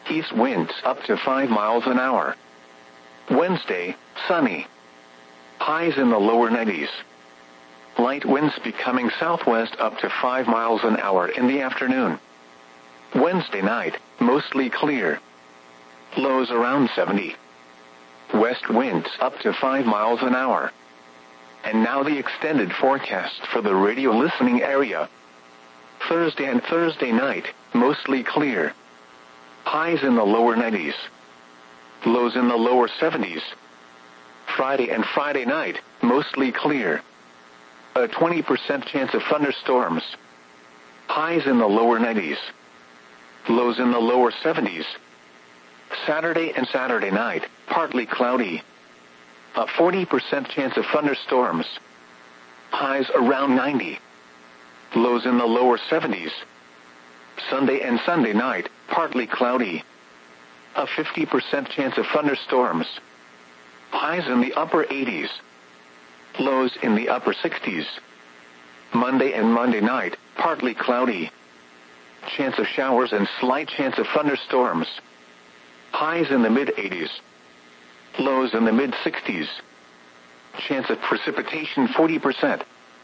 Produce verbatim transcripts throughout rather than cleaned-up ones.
East winds up to five miles an hour. Wednesday, sunny. Highs in the lower nineties. Light winds becoming southwest up to five miles an hour in the afternoon. Wednesday night, mostly clear. Lows around seventy. West winds up to five miles an hour. And now the extended forecast for the radio listening area. Thursday and Thursday night, mostly clear. Highs in the lower nineties. Lows in the lower seventies. Friday and Friday night, mostly clear. A twenty percent chance of thunderstorms. Highs in the lower nineties. Lows in the lower seventies. Saturday and Saturday night, partly cloudy. A forty percent chance of thunderstorms. Highs around ninety. Lows in the lower seventies. Sunday and Sunday night, partly cloudy. A fifty percent chance of thunderstorms. Highs in the upper eighties. Lows in the upper sixties. Monday and Monday night, partly cloudy. Chance of showers and slight chance of thunderstorms. Highs in the mid-eighties. Lows in the mid-sixties. Chance of precipitation forty percent.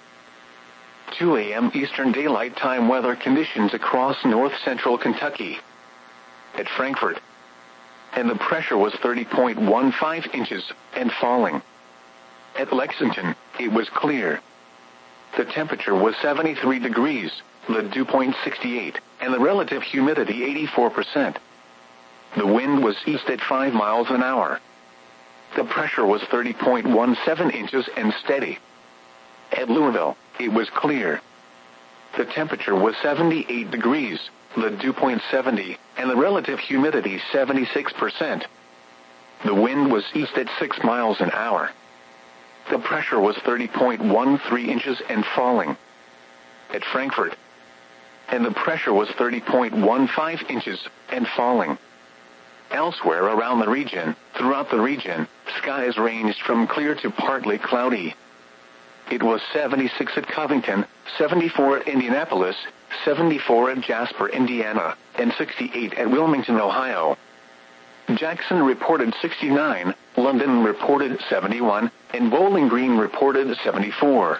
two a.m. Eastern Daylight Time weather conditions across north-central Kentucky. At Frankfort. And the pressure was thirty point one five inches, and falling. At Lexington, it was clear. The temperature was seventy-three degrees, the dew point sixty-eight, and the relative humidity eighty-four percent. The wind was east at five miles an hour. The pressure was thirty point one seven inches and steady. At Louisville, it was clear. The temperature was seventy-eight degrees, the dew point seventy, and the relative humidity seventy-six percent. The wind was east at six miles an hour. The pressure was thirty point one three inches and falling. At Frankfort. And the pressure was thirty point one five inches and falling. Elsewhere around the region, throughout the region, skies ranged from clear to partly cloudy. It was seventy-six at Covington, seventy-four at Indianapolis, seventy-four at Jasper, Indiana, and sixty-eight at Wilmington, Ohio. Jackson reported sixty-nine, London reported seventy-one, and Bowling Green reported seventy-four.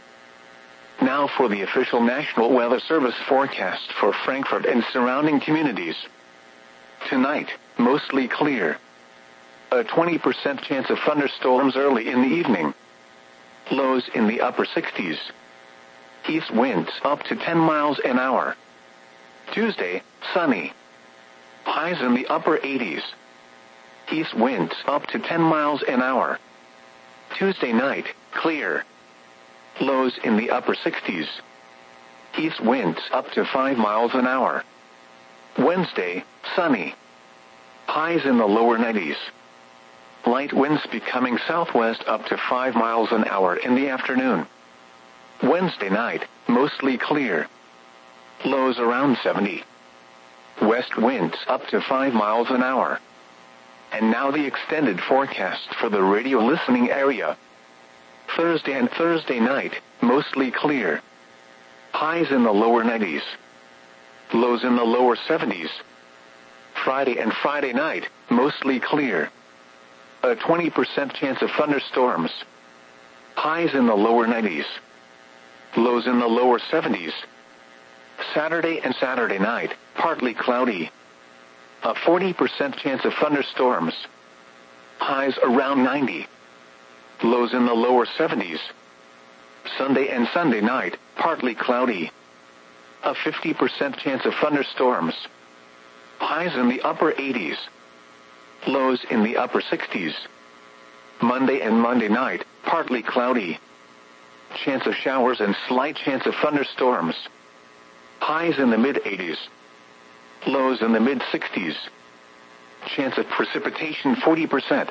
Now for the official National Weather Service forecast for Frankfort and surrounding communities. Tonight, mostly clear. A twenty percent chance of thunderstorms early in the evening. Lows in the upper sixties. East winds up to ten miles an hour. Tuesday, sunny. Highs in the upper eighties. East winds up to ten miles an hour. Tuesday night, clear. Lows in the upper sixties. East winds up to five miles an hour. Wednesday, sunny. Highs in the lower nineties. Light winds becoming southwest up to five miles an hour in the afternoon. Wednesday night, mostly clear. Lows around seventy. West winds up to five miles an hour. And now the extended forecast for the radio listening area. Thursday and Thursday night, mostly clear. Highs in the lower nineties. Lows in the lower seventies. Friday and Friday night, mostly clear. A twenty percent chance of thunderstorms. Highs in the lower nineties. Lows in the lower seventies. Saturday and Saturday night, partly cloudy. A forty percent chance of thunderstorms. Highs around ninety. Lows in the lower seventies. Sunday and Sunday night, partly cloudy. A fifty percent chance of thunderstorms. Highs in the upper eighties. Lows in the upper sixties. Monday and Monday night, partly cloudy. Chance of showers and slight chance of thunderstorms. Highs in the mid-eighties. Lows in the mid-sixties. Chance of precipitation forty percent.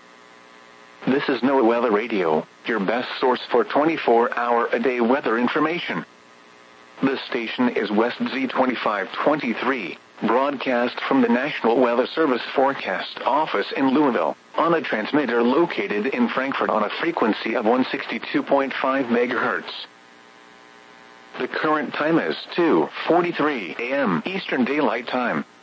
This is NOAA Weather Radio, your best source for twenty-four hour a day weather information. This station is West Z twenty-five twenty-three, broadcast from the National Weather Service Forecast Office in Louisville, on a transmitter located in Frankfort on a frequency of one sixty-two point five megahertz. The current time is two forty-three a.m. Eastern Daylight Time.